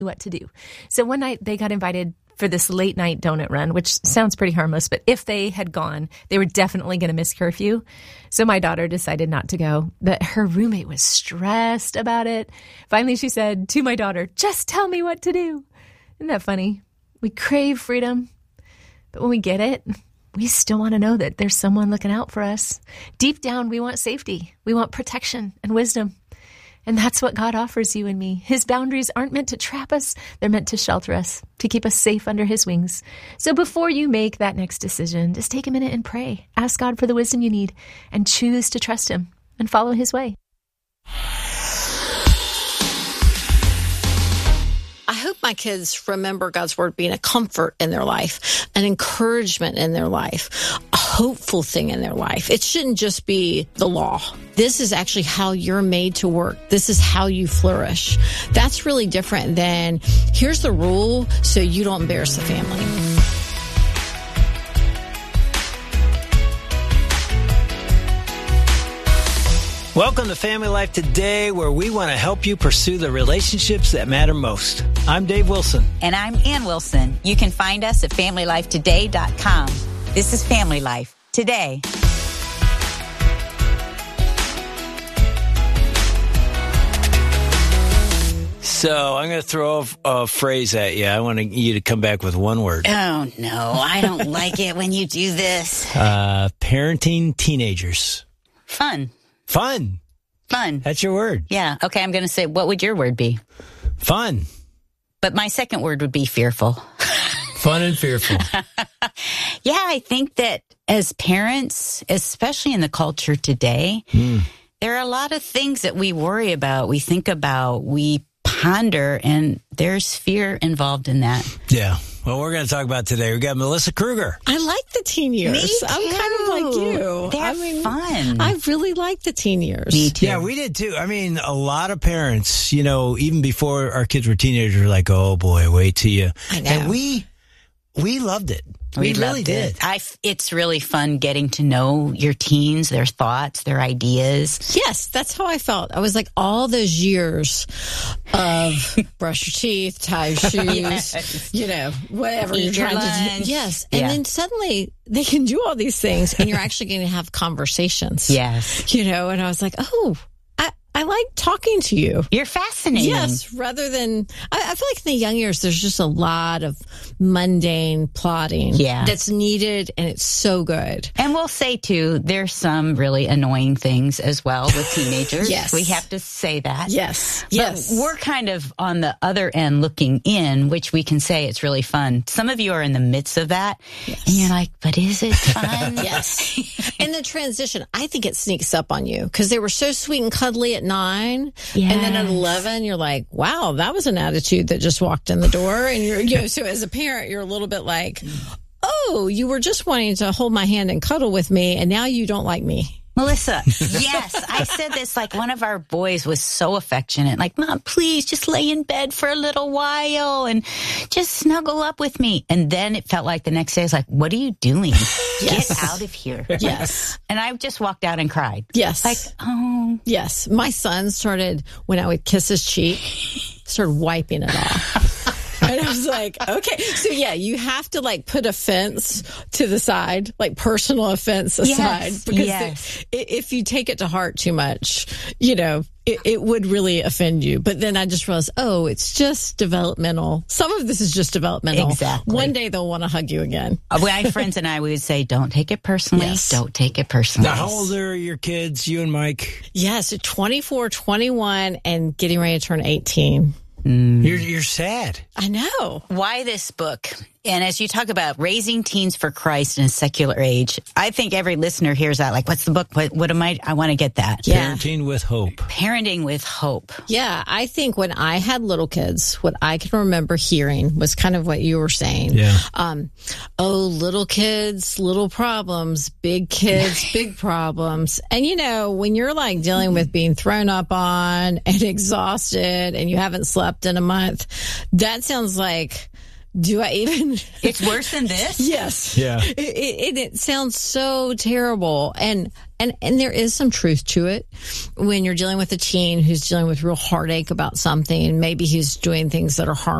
what to do. So one night they got invited for this late night donut run, which sounds pretty harmless, but if they had gone, they were definitely going to miss curfew. So my daughter decided not to go, but her roommate was stressed about it. Finally, she said to my daughter, "Just tell me what to do." Isn't that funny? We crave freedom, but when we get it, we still want to know that there's someone looking out for us. Deep down, we want safety. We want protection and wisdom. And that's what God offers you and me. His boundaries aren't meant to trap us. They're meant to shelter us, to keep us safe under his wings. So before you make that next decision, just take a minute and pray. Ask God for the wisdom you need and choose to trust him and follow his way. I hope my kids remember God's word being a comfort in their life, an encouragement in their life, a hopeful thing in their life. It shouldn't just be the law. This is actually how you're made to work. This is how you flourish. That's really different than here's the rule so you don't embarrass the family. Welcome to Family Life Today, where we want to help you pursue the relationships that matter most. I'm Dave Wilson. And I'm Ann Wilson. You can find us at FamilyLifeToday.com. This is Family Life Today. So I'm going to throw a phrase at you. I want you to come back with one word. Oh, no. I don't like it when you do this. Parenting teenagers. Fun. Fun. That's your word. Yeah. Okay, I'm going to say, what would your word be? Fun. But my second word would be fearful. Fun and fearful. Yeah, I think that as parents, especially in the culture today, there are a lot of things that we worry about, we think about, we ponder, and there's fear involved in that. Yeah. Well, we're going to talk about today. We got Melissa Kruger. I like the teen years. Me too. I'm kind of like you. They're fun. I really like the teen years. Me too. Yeah, we did too. I mean, a lot of parents, even before our kids were teenagers, were like, "Oh boy, wait till you." I know. And we loved it. We really did. It's really fun getting to know your teens, their thoughts, their ideas. Yes, that's how I felt. I was like all those years of brush your teeth, tie your shoes, whatever Eat you're trying your to lunch. do. Yes. And then suddenly they can do all these things and you're actually going to have conversations. Yes. And I was like, oh, I like talking to you. You're fascinating. Yes, rather than, I feel like in the young years, there's just a lot of mundane plotting that's needed, and it's so good. And we'll say, too, there's some really annoying things as well with teenagers. Yes. We have to say that. Yes. But we're kind of on the other end looking in, which we can say it's really fun. Some of you are in the midst of that, and you're like, but is it fun? Yes. And the transition, I think it sneaks up on you because they were so sweet and cuddly at 9, Yes. and then at 11 you're like, wow, that was an attitude that just walked in the door. And you're so as a parent you're a little bit like, oh, you were just wanting to hold my hand and cuddle with me, and now you don't like me. Melissa, yes, I said this, like one of our boys was so affectionate, like, Mom, please just lay in bed for a little while and just snuggle up with me. And then it felt like the next day I was like, what are you doing? Yes. Get out of here. Yes. And I just walked out and cried. Yes. Like, oh. Yes. My son started, when I would kiss his cheek, started wiping it off. And I was like, okay. So, yeah, you have to, put a fence to the side, personal offense aside. Yes, because if you take it to heart too much, it would really offend you. But then I just realized, oh, it's just developmental. Some of this is just developmental. Exactly. One day they'll want to hug you again. My friends and I would say, don't take it personally. Yes. Don't take it personally. Now, how old are your kids, you and Mike? Yeah, so 24, 21, and getting ready to turn 18. You're sad. I know. Why this book? And as you talk about raising teens for Christ in a secular age, I think every listener hears that, like, what's the book? What am I want to get that. Yeah. Parenting with Hope. Parenting with Hope. Yeah, I think when I had little kids, what I can remember hearing was kind of what you were saying. Yeah. Little kids, little problems, big kids, big problems. And when you're dealing with being thrown up on and exhausted and you haven't slept in a month, that sounds like do I even? It's worse than this? Yes. Yeah. It sounds so terrible. And there is some truth to it when you're dealing with a teen who's dealing with real heartache about something, and maybe he's doing things that are harmful